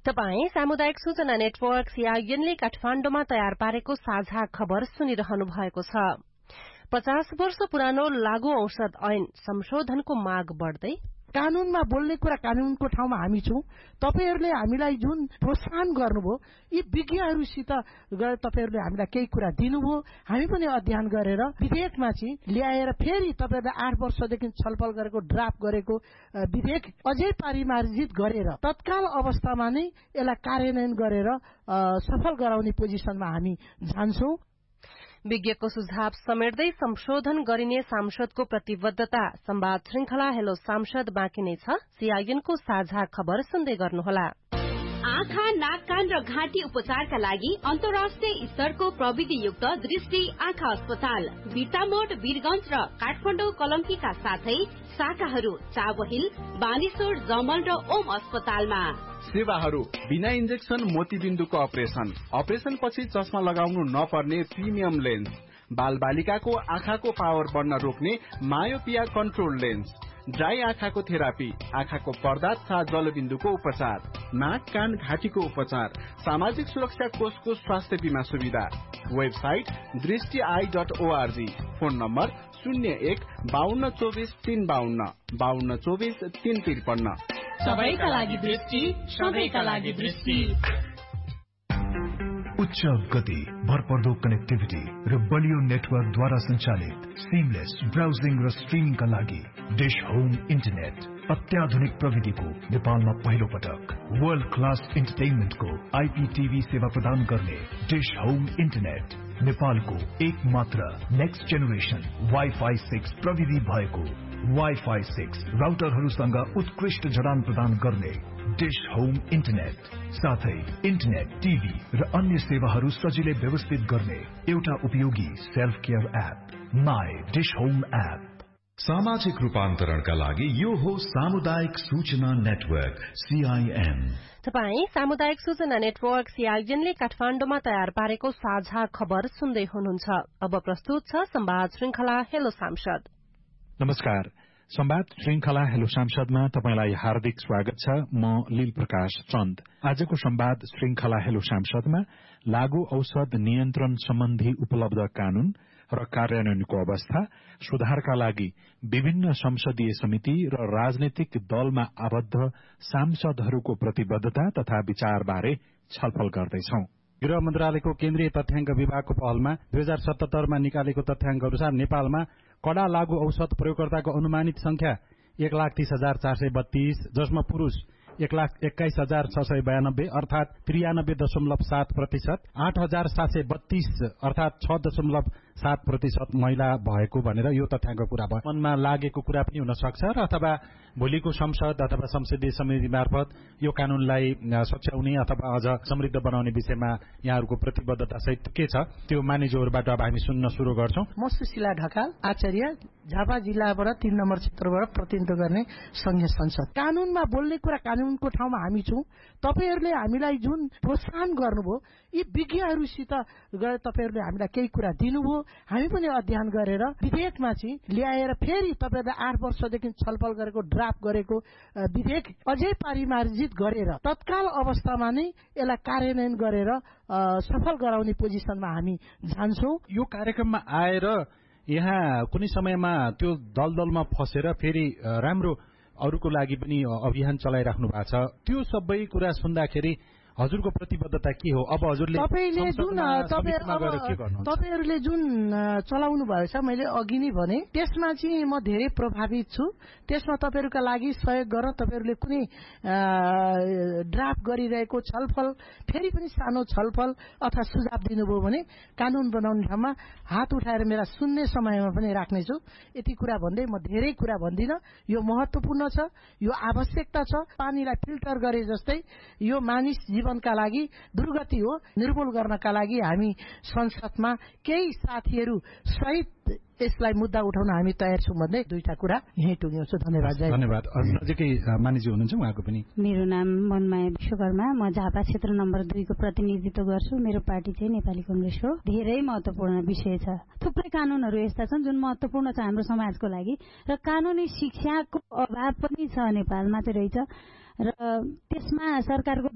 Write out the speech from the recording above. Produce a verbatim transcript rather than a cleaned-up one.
तपाई सामुदायिक सूचना नेटवर्क सीआईएनले काठमाण्डुमा तयार पारेको साझा खबर सुनिरहनु भएको छ। पचास वर्ष पुरानो लागू औषध ऐन संशोधनको माग बढ़दै कानूनमा बोल्ने कुरा कानूनको ठाउँमा हामी छौं। तपाईहरुले हामीलाई जुन प्रोत्साहन गर्नुभयो यी विज्ञहरूसित गएर तपाईहरुले हामीलाई केही कुरा दिनुभयो, हामी पनि अध्ययन गरेर विधेयकमा चाहिँ ल्याएर फेरि तपाईहरुले आठ वर्षदेखि छलफल गरेको ड्राफ्ट गरेको विधेयक अझै पारिमार्जित गरेर तत्काल अवस्थामा नै यसलाई कार्यान्वयन गरेर सफल गराउने पोजिसनमा हामी जान्छौं। विज्ञको सुझाव समेट्दै संशोधन गरिने सांसदको प्रतिबद्धता। संवाद श्रृंखला हेलो सांसद बाँकी नै छ। सीआईएनको साझा खबर सुन्दै गर्नुहोला। आँखा, नाक, कान र घाँटी उपचारका लागि अन्तर्राष्ट्रिय स्तरको प्रविधियुक्त दृष्टि आँखा अस्पताल बिर्तामोड, वीरगंज र काठमाडौँ कलंकीका साथै शाखाहरू चाबहिल, बानेश्वर, जमल र ओम अस्पतालमा। सेवाहरू बिना इन्जेक्सन मोतीबिन्दुको अपरेसन, अपरेसन पछि चस्मा लगाउनु नपर्ने प्रिमियम लेन्स, बाल बालिकाको आँखाको पावर बढ्न रोक्ने मायोपिया कन्ट्रोल लेन्स, ड्राई आँखाको थेरापी, आँखाको पर्दा तथा जलबिन्दुको उपचार, नाक, कान, घाँटीको उपचार, सामाजिक सुरक्षा कोषको स्वास्थ्य बीमा सुविधा। वेबसाइट दृष्टि I dot ORG. Phone number शून्य एक बाहन्न चौबिस तीन बाहन्न बाहन्न चौबिस तीन त्रिपन्न। सबैका लागि दृष्टि, सबैका लागि दृष्टि। उच्च गति, भरपर्दो कनेक्टिभिटी र बलियो नेटवर्कद्वारा सञ्चालित सिमलेस ब्राउजिङ र स्ट्रिमिङका लागि डिश होम इन्टरनेट अत्याधुनिक प्रविधिको नेपालमा पहिलो पटक वर्ल्ड क्लास इन्टरटेनमेन्टको आईपीटीभी सेवा प्रदान गर्ने डिश होम इन्टरनेट नेपालको एक मात्र नेक्स्ट जेनेरेसन वाइफाई सिक्स प्रविधि भएको वाइफाई सिक्स राउटरहरूसँग उत्कृष्ट जडान प्रदान गर्ने डिश होम इन्टरनेट साथै इन्टरनेट, टिभी र अन्य सेवाहरू सजिलै व्यवस्थित गर्ने एउटा उपयोगी self care app my dish home app. सामाजिक रूपान्तरणका लागि यो हो सामुदायिक सूचना नेटवर्क सीआईएन। तपाई सामुदायिक सूचना नेटवर्क सीआईएनले काठमाण्डुमा तयार पारेको साझा खबर सुन्दै हुनुहुन्छ। अब प्रस्तुत छ संवाद श्रृंखला हेलो सांसद। नमस्कार। संवाद श्रृंखला हेलो सांसदमा तपाईलाई हार्दिक स्वागत छ। म लील प्रकाश चन्द। आजको संवाद श्रृंखला हेलो सांसदमा लागू औषध नियन्त्रण सम्बन्धी उपलब्ध कानून र कार्यान्वयनको अवस्था, सुधारका लागि विभिन्न संसदीय समिति र राजनैतिक दलमा आबद्ध सांसदहरूको प्रतिबद्धता तथा विचारबारे छलफल गर्दैछौं। गृह मन्त्रालयको केन्द्रीय तथ्याङ्क विभागको पहलमा दुई हजार सतहत्तरमा निकालेको तथ्याङ्क अनुसार नेपालमा कड़ा लागू औषध प्रयोगकर्ताको अनुमानित संख्या एक लाख तीस हजार चार सय बत्तीस, जसमा पुरूष एक लाख एक्काइस हजार छ सय बयानब्बे अर्थात त्रियानब्बे दशमलव सात प्रतिशत, आठ हजार सात सय बत्तीस अर्थात छ दशमलव सात प्रतिशत महिला भएको भनेर यो तथ्याङ्क कुरा भयो। मनमा लागेको कुरा पनि हुन सक्छ र अथवा भोलिको संसद अथवा संसदीय समिति मार्फत यो कानूनलाई सच्याउने अथवा अझ समृद्ध बनाउने विषयमा यहाँहरूको प्रतिबद्धता सहित के छ त्यो मानिसहरूबाट अब हामी सुन्न शुरू गर्छौं। म सुशीला ढकाल, आचार्य, झापा जिल्लाबाट तीन नम्बर क्षेत्रबाट प्रतिनिधित्व गर्ने संघीय संसद। कानूनमा बोल्ने कुरा कानूनको ठाउँमा हामी छौं। तपाईहरुले हामीलाई जुन प्रोत्साहन गर्नुभयो यी विज्ञहरूसित गएर तपाईहरुले हामीलाई केही कुरा दिनुभयो, हामी पनि अध्ययन गरेर विधेयकमा चाहिँ ल्याएर फेरि तपाईहरुले आठ वर्षदेखि छलफल गरेको ड्राफ्ट गरेको विधेयक अझै पारिमार्जित गरेर तत्काल अवस्थामा नै यसलाई कार्यान्वयन गरेर सफल गराउने पोजिसनमा हामी जान्छौं। यो कार्यक्रममा आएर यहाँ कुनै समयमा त्यो दलदलमा फसेर फेरि राम्रो अरूको लागि पनि अभियान चलाइराख्नु भएको छ। त्यो सबै कुरा सुन्दाखेरि हजुरको प्रतिबद्धता के हो? अब हजुरले तपाईले जुन तपाईहरुले जुन चलाउनु भएको छ, मैले अघि नै भने त्यसमा चाहिँ म धेरै प्रभावित छु। त्यसमा तपाईहरुका लागि सहयोग गर्न तपाईहरुले कुनै ड्राफ्ट गरिरहेको छलफल फेरि पनि सानो छलफल अथवा सुझाव दिनुभयो भने कानून बनाउने ठाउँमा हात उठाएर मेरा सुन्ने समयमा पनि राख्नेछु। यति कुरा भन्दै म धेरै कुरा भन्दिन। यो महत्त्वपूर्ण छ, यो आवश्यकता छ। पानीलाई फिल्टर गरे जस्तै यो मानिस जीवनका लागि दुर्गति हो। निर्मूल गर्नका लागि हामी संसदमा केही साथीहरू सहित यसलाई मुद्दा उठाउन हामी तयार छौं भन्दै दुईटा कुरा यही टुङ्ग्याउँछु। धन्यवाद। धन्यवाद। नजिकै मानिजी हुनुहुन्छ, उहाँको पनि। मेरो नाम मनमाया विश्वकर्मा, म झापा क्षेत्र नम्बर दुई को प्रतिनिधित्व गर्छु। मेरो पार्टी चाहिँ नेपाली कांग्रेस हो। धेरै महत्वपूर्ण विषय छ। थुप्रै कानूनहरू यस्ता छन् जुन महत्वपूर्ण छ हाम्रो समाजको लागि र कानूनी शिक्षाको अभाव पनि छ नेपालमा चाहिँ रहेछ र त्यसमा सरकारको